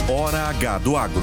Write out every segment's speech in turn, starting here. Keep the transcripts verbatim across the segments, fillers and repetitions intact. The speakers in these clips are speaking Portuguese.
Hora H do Agro.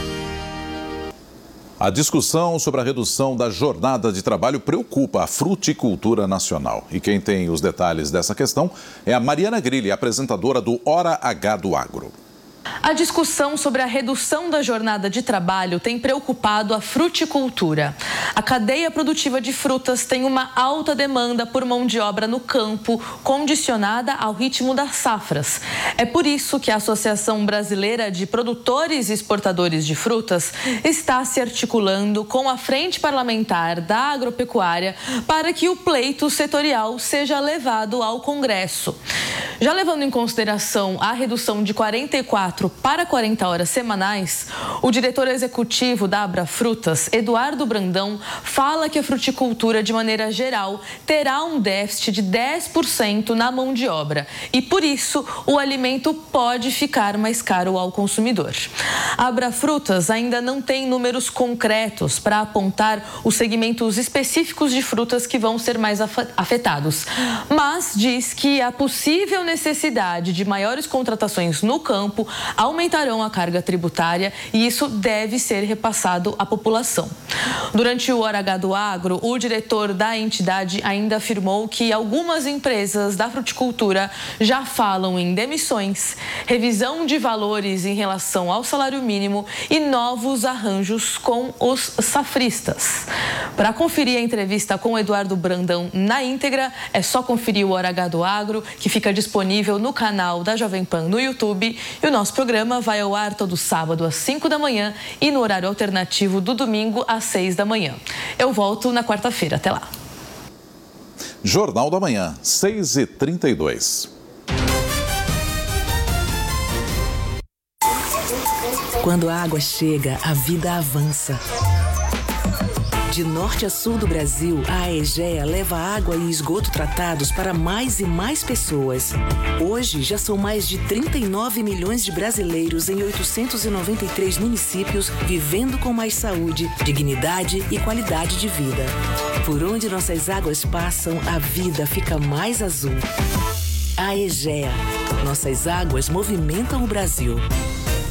A discussão sobre a redução da jornada de trabalho preocupa a fruticultura nacional. E quem tem os detalhes dessa questão é a Mariana Grilli, apresentadora do Hora H do Agro. A discussão sobre a redução da jornada de trabalho tem preocupado a fruticultura. A cadeia produtiva de frutas tem uma alta demanda por mão de obra no campo, condicionada ao ritmo das safras. É por isso que a Associação Brasileira de Produtores e Exportadores de Frutas está se articulando com a Frente Parlamentar da Agropecuária para que o pleito setorial seja levado ao Congresso. Já levando em consideração a redução de quarenta e quatro para quarenta horas semanais, o diretor executivo da Abrafrutas, Eduardo Brandão, fala que a fruticultura, de maneira geral, terá um déficit de dez por cento na mão de obra e, por isso, o alimento pode ficar mais caro ao consumidor. A Abrafrutas ainda não tem números concretos para apontar os segmentos específicos de frutas que vão ser mais afetados, mas diz que a possível necessidade de maiores contratações no campo aumentarão a carga tributária e isso deve ser repassado à população. Durante o Hora H do Agro, o diretor da entidade ainda afirmou que algumas empresas da fruticultura já falam em demissões, revisão de valores em relação ao salário mínimo e novos arranjos com os safristas. Para conferir a entrevista com o Eduardo Brandão na íntegra, é só conferir o Hora H do Agro, que fica disponível no canal da Jovem Pan no YouTube, e o nosso programa vai ao ar todo sábado às cinco da manhã e no horário alternativo do domingo às seis da manhã. Eu volto na quarta-feira. Até lá. Jornal da Manhã, seis e trinta e dois. Quando a água chega, a vida avança. De norte a sul do Brasil, a Aegea leva água e esgoto tratados para mais e mais pessoas. Hoje, já são mais de trinta e nove milhões de brasileiros em oitocentos e noventa e três municípios vivendo com mais saúde, dignidade e qualidade de vida. Por onde nossas águas passam, a vida fica mais azul. Aegea. Nossas águas movimentam o Brasil.